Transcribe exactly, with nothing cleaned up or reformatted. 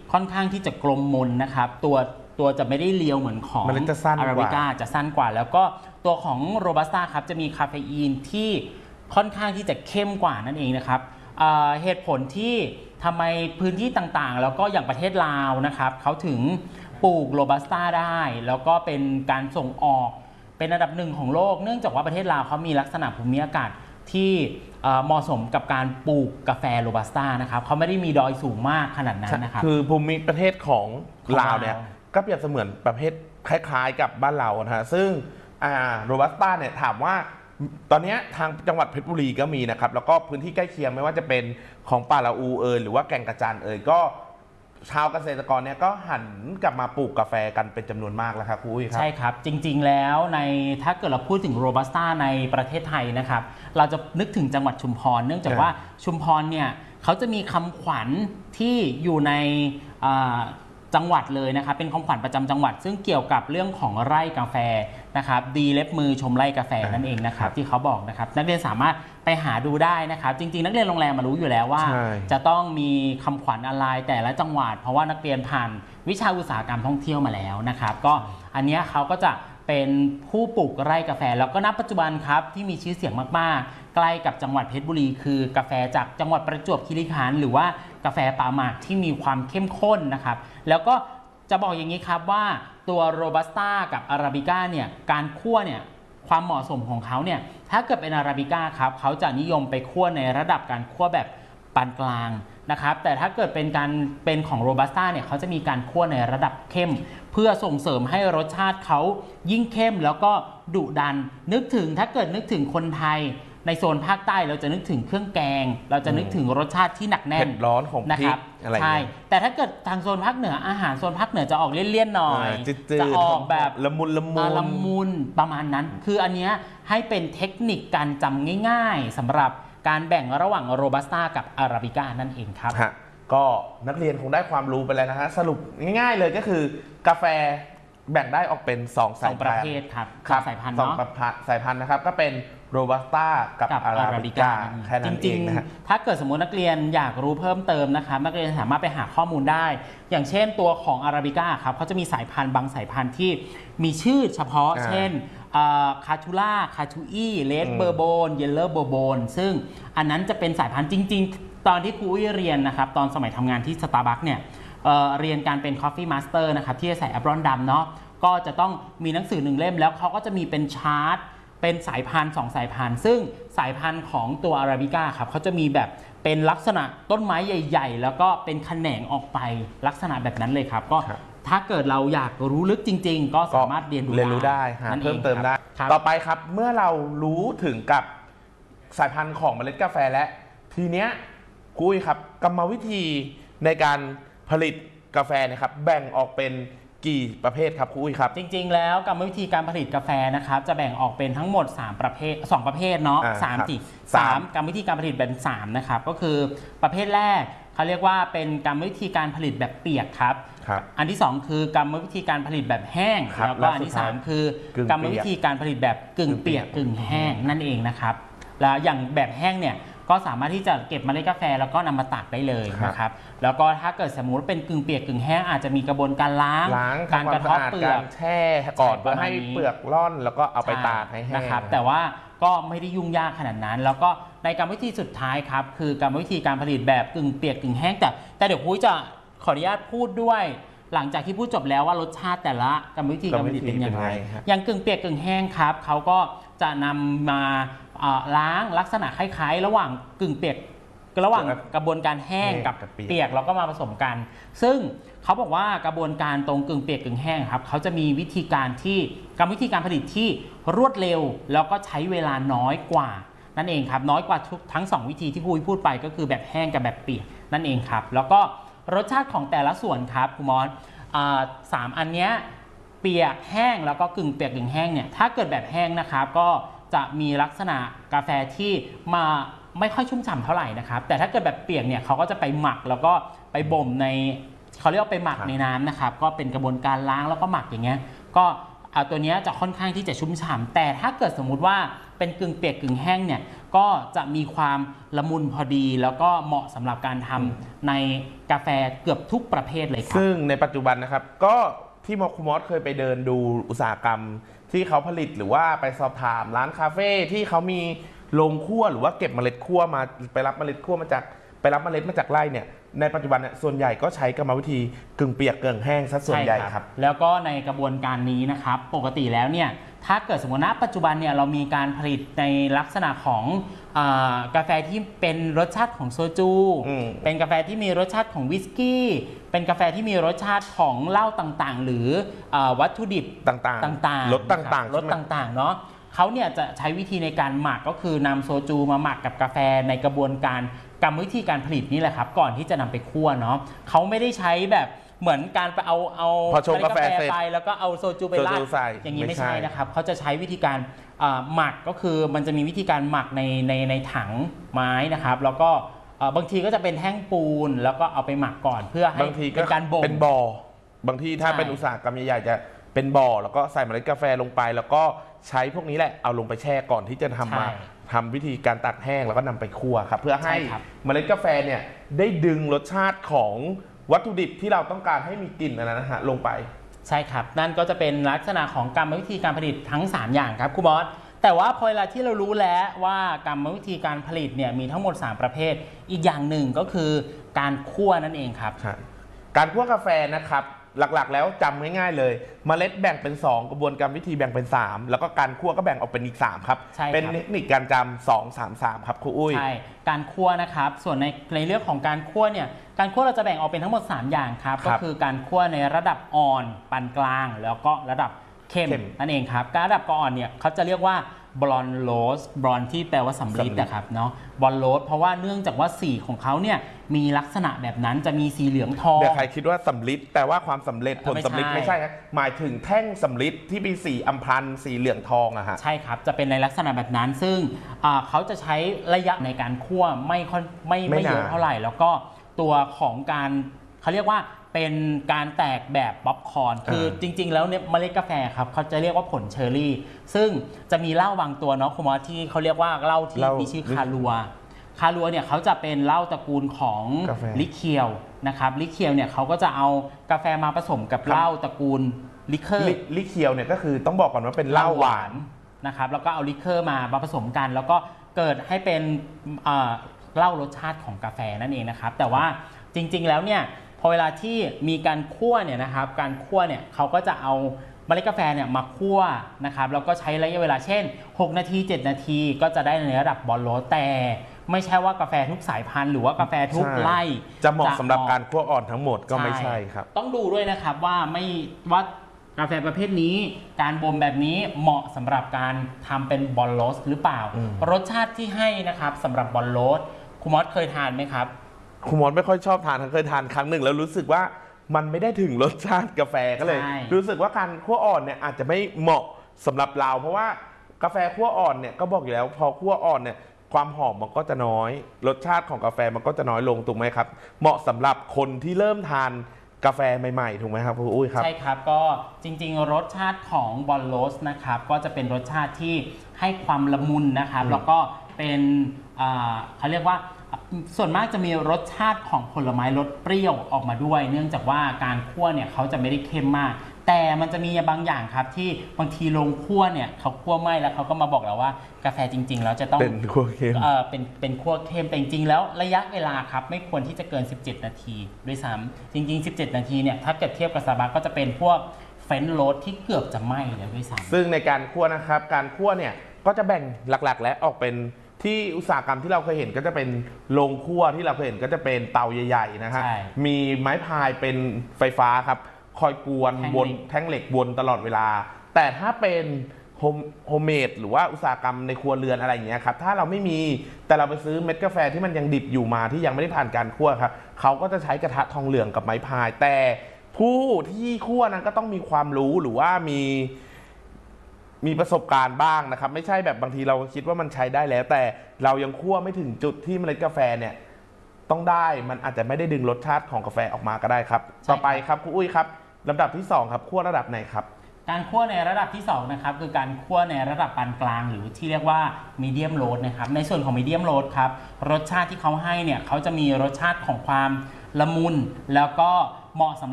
ค่อนข้างที่จะกลมมนนะครับตัวตัวจะไม่ได้เรียวเหมือนของอาราบิก้าจะสั้นกว่าแล้วก็ตัวของโรบัสต้าครับจะมีคาเฟอีนที่ค่อนข้างที่จะเข้มกว่านั่นเองนะครับเหตุผลที่ทำไมพื้นที่ต่างๆแล้วก็อย่างประเทศลาวนะครับเขาถึงปลูกโรบัสต้าได้แล้วก็เป็นการส่งออกเป็นอันดับหนึ่งของโลกเนื่องจากว่าประเทศลาวเขามีลักษณะภูมิอากาศที่เหมาะสมกับการปลูกกาแฟโรบัสต้านะครับเขาไม่ได้มีดอยสูงมากขนาดนั้นนะครับคือภูมิประเทศของลาวเนี่ยก็เปรียบเสมือนประเภทคล้ายๆกับบ้านเรานะฮะซึ่งโรบัสต้าเนี่ยถามว่าตอนนี้ทางจังหวัดเพชรบุรีก็มีนะครับแล้วก็พื้นที่ใกล้เคียงไม่ว่าจะเป็นของป่าละอูเอยหรือว่าแก่งกระจานเอยก็ชาวเกษตรกรเนี่ยก็หันกลับมาปลูกกาแฟกันเป็นจำนวนมากแล้วครับคุณครับใช่ครับจริงๆแล้วในถ้าเกิดเราพูดถึงโรบัสต้าในประเทศไทยนะครับเราจะนึกถึงจังหวัดชุมพรเนื่องจากว่าชุมพรเนี่ยเขาจะมีคำขวัญที่อยู่ในจังหวัดเลยนะครับเป็นคำขวัญประจำจังหวัดซึ่งเกี่ยวกับเรื่องของไร่กาแฟนะครับดีเล็บมือชมไร่กาแฟนั่นเองนะครับที่เขาบอกนะครับนักเรียนสามารถไปหาดูได้นะครับจริงๆนักเรียนโรงแรมมารู้อยู่แล้วว่าจะต้องมีคำขวัญอะไรแต่ละจังหวัดเพราะว่านักเรียนผ่านวิชาอุตสาหกรรมท่องเที่ยวมาแล้วนะครับก็อันนี้เขาก็จะเป็นผู้ปลูกไร่กาแฟแล้วก็ณปัจจุบันครับที่มีชื่อเสียงมากๆใกล้กับจังหวัดเพชรบุรีคือกาแฟจากจังหวัดประจวบคีรีขันธ์หรือว่ากาแฟป่าหมากที่มีความเข้มข้นนะครับแล้วก็จะบอกอย่างนี้ครับว่าตัวโรบัสต้ากับอาราบิก้าเนี่ยการคั่วเนี่ยความเหมาะสมของเขาเนี่ยถ้าเกิดเป็นอาราบิก้าครับเขาจะนิยมไปคั่วในระดับการคั่วแบบปานกลางนะครับแต่ถ้าเกิดเป็นการเป็นของโรบัสต้าเนี่ยเขาจะมีการคั่วในระดับเข้มเพื่อส่งเสริมให้รสชาติเขายิ่งเข้มแล้วก็ดุดันนึกถึงถ้าเกิดนึกถึงคนไทยในโซนภาคใต้เราจะนึกถึงเครื่องแกงเราจะนึกถึงรสชาติที่หนักแน่นเผ็ดร้อนของพริกอะไรใช่แต่ถ้าเกิดทางโซนภาคเหนืออาหารโซนภาคเหนือจะออกเลี่ยนๆหน่อยจะออกแบบละมุนละมุนละมุนประมาณนั้นคืออันนี้ให้เป็นเทคนิคการจำง่ายๆสำหรับการแบ่งระหว่างโรบัสต้ากับอาราบิก้านั่นเองครับก็นักเรียนคงได้ความรู้ไปแล้วนะฮะสรุปง่ายๆเลยก็คือกาแฟแบ่งได้ออกเป็นสองสายประเภทครับสายพันธุ์สองสายพันธุ์นะครับก็เป็นโรบัสต้ากับอาราบิก้าแค่นั้นเองนะฮะถ้าเกิดสมมตินักเรียนอยากรู้เพิ่มเติมนะครับนักเรียนสามารถไปหาข้อมูลได้อย่างเช่นตัวของอาราบิก้าครับเขาจะมีสายพันธุ์บางสายพันธุ์ที่มีชื่อเฉพาะเช่นคาทูล่าคาทูอี้เลดเบอร์โบนเยลเลอร์เบอร์โบนซึ่งอันนั้นจะเป็นสายพันธุ์จริงๆตอนที่ครูอุ้ยเรียนนะครับตอนสมัยทำงานที่สตาร์บัคเนี่ยเ, เรียนการเป็น Coffee Master นะครับที่จะใส่แอปรอนดำเนาะก็จะต้องมีหนังสือหนึ่งเล่มแล้วเขาก็จะมีเป็นชาร์ตเป็นสายพันธุ์สองสายพันธุ์ซึ่งสายพันธุ์ของตัวอาราบิก้าครับเขาจะมีแบบเป็นลักษณะต้นไม้ใหญ่ๆแล้วก็เป็นแขนงออกไปลักษณะแบบนั้นเลยครับก็ถ้าเกิดเราอยากรู้ลึกจริงๆก็สามารถเรียนรู้ได้เพิ่มเติมได้ต่อไปครับเมื่อเรารู้ถึงกับสายพันธุ์ของเมล็ดกาแฟและทีเนี้ยกุ้ยครับกรรมวิธีในการผลิตกาแฟนะครับแบ่งออกเป็นกี่ประเภทครับคุณอุ้ยครับจริงๆแล้วกรรมวิธีการผลิตกาแฟนะครับจะแบ่งออกเป็นทั้งหมดสามประเภทสองประเภทเนาะสามสิสามกรรมวิธีการผลิตเป็นสามนะครับก็คือประเภทแรกเขาเรียกว่าเป็นกรรมวิธีการผลิตแบบเปียกครับอันที่สองคือกรรมวิธีการผลิตแบบแห้งแล้วก็อันที่สามคือกรรมวิธีการผลิตแบบกึ่งเปียกกึ่งแห้งนั่นเองนะครับแล้วอย่างแบบแห้งเนี่ยก็สามารถที่จะเก็บเมล็ดกาแฟแล้วก็นำมาตากได้เลยนะครับแล้วก็ถ้าเกิดสมมุติเป็นกึ่งเปียกกึ่งแห้งอาจจะมีกระบวนการล้างการกระทบเปลือกแช่ก่อนเพื่อให้เปลือกร่อนแล้วก็เอาไปตากให้แห้งนะครับแต่ว่าก็ไม่ได้ยุ่งยากขนาดนั้นแล้วก็ในกรรมวิธีสุดท้ายครับคือกรรมวิธีการผลิตแบบกึ่งเปียกกึ่งแห้งแต่แต่เดี๋ยวพุ้ยจะขออนุญาตพูดด้วยหลังจากที่พูดจบแล้วว่ารสชาติแต่ละกรรมวิธีการผลิตเป็นอย่างไรอย่างกึ่งเปียกกึ่งแห้งครับเขาก็จะนำมาล้างลักษณะคล้ายๆระหว่างกึ่งเปียกระหว่างกระบวนการแห้งกับเปียกแล้วก็มาผสมกันซึ่งเขาบอกว่ากระบวนการตรงกึ่งเปียกกึ่งแห้งครับเขาจะมีวิธีการที่กรรมวิธีการผลิตที่รวดเร็วแล้วก็ใช้เวลาน้อยกว่านั่นเองครับน้อยกว่าทุกทั้งสองวิธีที่พูดพูดไปก็คือแบบแห้งกับแบบเปียกนั่นเองครับแล้วก็รสชาติของแต่ละส่วนครับคุณมอนสามอันนี้เปียกแห้งแล้วก็กึ่งเปียกกึ่งแห้งเนี่ยถ้าเกิดแบบแห้งนะครับก็จะมีลักษณะกาแฟที่มาไม่ค่อยชุ่มฉ่ำเท่าไหร่นะครับแต่ถ้าเกิดแบบเปียกเนี่ยเขาก็จะไปหมักแล้วก็ไปบ่มในเขาเรียกว่าไปหมักในน้ำนะครับก็เป็นกระบวนการล้างแล้วก็หมักอย่างเงี้ยก็ตัวนี้จะค่อนข้างที่จะชุ่มฉ่ำแต่ถ้าเกิดสมมุติว่าเป็นกึ่งเปียกกึ่งแห้งเนี่ยก็จะมีความละมุนพอดีแล้วก็เหมาะสำหรับการทำในกาแฟเกือบทุกประเภทเลยครับซึ่งในปัจจุบันนะครับก็ที่มอคุมอสเคยไปเดินดูอุตสาหกรรมที่เขาผลิตหรือว่าไปสอบถามร้านคาเฟ่ที่เขามีโรงคั่วหรือว่าเก็บเมล็ดคั่วมาไปรับเมล็ดคั่วมาจากไปรับเมล็ดมาจากไร่เนี่ยในปัจจุบันเนี่ยส่วนใหญ่ก็ใช้กรรมวิธีกึ่งเปียกกึ่งแห้งซะส่วนใหญ่ครับแล้วก็ในกระบวนการนี้นะครับปกติแล้วเนี่ยถ้าเกิดสมมติณปัจจุบันเนี่ยเรามีการผลิตในลักษณะของกาแฟที่เป็นรสชาติของโซจูเป็นกาแฟที่มีรสชาติของวิสกี้เป็นกาแฟที่มีรสชาติของเหล้าต่างๆหรือวัตถุดิบต่างๆต่างๆรสต่างๆรสต่างๆเนาะเขาเนี่ยจะใช้วิธีในการหมักก็คือนำโซจูมาหมักกับกาแฟในกระบวนการกรรมวิธีการผลิตนี่แหละครับก่อนที่จะนำไปคั่วเนาะเขาไม่ได้ใช้แบบเหมือนการไปเอาเอาพอชงกาแฟไปแล้วก็เอาโซจูไปราดอย่างนี้ไม่ใช่นะครับเขาจะใช้วิธีการหมักก็คือมันจะมีวิธีการหมักในในในถังไม้นะครับแล้วก็บางทีก็จะเป็นแท่งปูนแล้วก็เอาไปหมักก่อนเพื่อให้เป็นการบ่มเป็นบ่อบางทีถ้าเป็นอุตสาหกรรมใหญ่ๆจะเป็นบ่อแล้วก็ใส่เมล็ดกาแฟลงไปแล้วก็ใช้พวกนี้แหละเอาลงไปแช่ก่อนที่จะทำมาทำวิธีการตักแห้งแล้วก็นำไปคั่วครับเพื่อให้เมล็ดกาแฟเนี่ยได้ดึงรสชาติของวัตถุดิบที่เราต้องการให้มีกลิ่นนะฮะลงไปใช่ครับนั่นก็จะเป็นลักษณะของกรรมวิธีการผลิตทั้งสามอย่างครับครูบอสแต่ว่าพอเวลาที่เรารู้แล้วว่ากรรมวิธีการผลิตเนี่ยมีทั้งหมดสามประเภทอีกอย่างหนึ่งก็คือการคั่วนั่นเองครับการคั่วกาแฟนะครับหลักๆแล้วจำง่ายๆเลยเมล็ดแบ่งเป็นสองกระบวนการวิธีแบ่งเป็นสามแล้วก็การคั่วก็แบ่งออกเป็นอีกสามครับเป็นเทคนิคการจำสอง สาม สามครับครูอุ้ยใช่การคั่วนะครับส่วนในในเรื่องของการคั่วเนี่ยการคั่วเราจะแบ่งออกเป็นทั้งหมดสามอย่างครับก็คือการคั่วในระดับอ่อนปานกลางแล้วก็ระดับเข้มนั่นเองครับการระดับอ่อนเนี่ยเขาจะเรียกว่าบลอนโรสบลอนที่แปลว่าสำริดนะครับเนาะบลอนโรสเพราะว่าเนื่องจากว่าสีของเขาเนี่ยมีลักษณะแบบนั้นจะมีสีเหลืองทองเดี๋ยวใครคิดว่าสำริดแต่ว่าความสำเร็จผลสำริดไม่ใช่ครับหมายถึงแท่งสำริดที่มีสีอัมพันธ์สีเหลืองทองอะฮะใช่ครับจะเป็นในลักษณะแบบนั้นซึ่งเขาจะใช้ระยะในการคั่วไม่ค่อยไม่ไม่เยอะเท่าไหร่แล้วก็ตัวของการเขาเรียกว่าเป็นการแตกแบบป๊อปคอร์นคือจริงๆแล้วเนี่ยเมล็ดกาแฟครับเขาจะเรียกว่าผลเชอร์รี่ซึ่งจะมีเหล้าบางตัวเนาะคุณหมอที่เขาเรียกว่าเหล้าที่มีชื่อคาลัวคาลัวเนี่ยเขาจะเป็นเหล้าตระกูลของลิเคียวนะครับลิเคียวเนี่ยเขาก็จะเอากาแฟมาผสมกับเหล้าตระกูลลิเคอร์ลิเคียวเนี่ยก็คือต้องบอกก่อนว่าเป็นเหล้าหวานนะครับแล้วก็เอาลิเคอร์มาผสมกันแล้วก็เกิดให้เป็นเหล้ารสชาติของกาแฟนั่นเองนะครับแต่ว่าจริงๆแล้วเนี่ยพอเวลาที่มีการคั่วเนี่ยนะครับการคั่วเนี่ยเขาก็จะเอาเมล็ดกาแฟเนี่ยมาคั่วนะครับแล้วก็ใช้ระยะเวลาเช่นหกนาทีเจ็ดนาทีก็จะได้ในระดับบอลโรสแต่ไม่ใช่ว่ากาแฟทุกสายพันธุ์หรือว่ากาแฟทุกไร่จะเหมาะสำหรับการคั่วอ่อนทั้งหมดก็ไม่ใช่ครับต้องดูด้วยนะครับว่าไม่ว่ากาแฟประเภทนี้การบ่มแบบนี้เหมาะสำหรับการทำเป็นบอลโรสหรือเปล่ารสชาติที่ให้นะครับสำหรับบอลโรสคุณมอสเคยทานไหมครับคุณมอสไม่ค่อยชอบทานเคยทานครั้งหนึ่งแล้วรู้สึกว่ามันไม่ได้ถึงรสชาติกาแฟก็เลยรู้สึกว่าการคั่วอ่อนเนี่ยอาจจะไม่เหมาะสำหรับเราเพราะว่ากาแฟคั่วอ่อนเนี่ยก็บอกอยู่แล้วพอคั่วอ่อนเนี่ยความหอมมันก็จะน้อยรสชาติของกาแฟมันก็จะน้อยลงถูกไหมครับเหมาะสำหรับคนที่เริ่มทานกาแฟใหม่ๆถูกไหมครับคุณอุ้ยครับใช่ครับก็จริงๆรสชาติของบอลโรสนะครับก็จะเป็นรสชาติที่ให้ความละมุนนะครับแล้วก็เป็นเขาเรียกว่าส่วนมากจะมีรสชาติของผลไม้รสเปรี้ยวออกมาด้วยเนื่องจากว่าการคั่วเนี่ยเขาจะไม่ได้เค็มมากแต่มันจะมีบางอย่างครับที่บางทีลงคั่วเนี่ยเขาคั่วไม่แล้วเขาก็มาบอกเราว่ากาแฟจริงๆแล้วจะต้องเป็นคั่วเค็มเออเป็นเป็นคั่วเค็มแต่จริงๆแล้วระยะเวลาครับไม่ควรที่จะเกินสิบเจ็ดนาทีด้วยซ้ำจริงๆสิบเจ็ดนาทีเนี่ยถ้าเกิดเทียบกับซาบะก็จะเป็นพวกเฟรนช์โรสที่เกือบจะไหม้แล้วด้วยซ้ำซึ่งในการคั่วนะครับการคั่วเนี่ยก็จะแบ่งหลักๆและออกเป็นที่อุตสาหกรรมที่เราเคยเห็นก็จะเป็นโรงคั่วที่เราเคยเห็นก็จะเป็นเตาใหญ่ๆนะฮะมีไม้พายเป็นไฟฟ้าครับคอยกวนวนแท่งเหล็กวนตลอดเวลาแต่ถ้าเป็นโฮมโฮมเมดหรือว่าอุตสาหกรรมในครัวเรือนอะไรอย่างเงี้ยครับถ้าเราไม่มีแต่เราไปซื้อเม็ดกาแฟที่มันยังดิบอยู่มาที่ยังไม่ได้ผ่านการคั่วครับเขาก็จะใช้กระทะทองเหลืองกับไม้พายแต่ผู้ที่คั่วนั้นก็ต้องมีความรู้หรือว่ามีมีประสบการณ์บ้างนะครับไม่ใช่แบบบางทีเราคิดว่ามันใช้ได้แล้วแต่เรายังคั่วไม่ถึงจุดที่เมล็ดกาแฟเนี่ยต้องได้มันอาจจะไม่ได้ดึงรสชาติของกาแฟออกมาก็ได้ครับต่อไปครับครูอุ้ยครับลำดับที่สองครับคั่วระดับไหนครับการคั่วในระดับที่สองนะครับคือการคั่วในระดับปานกลางหรือที่เรียกว่ามีเดียมโรสนะครับในส่วนของมีเดียมโรสครับรสชาติที่เขาให้เนี่ยเขาจะมีรสชาติของความละมุนแล้วก็เหมาะสำหรับ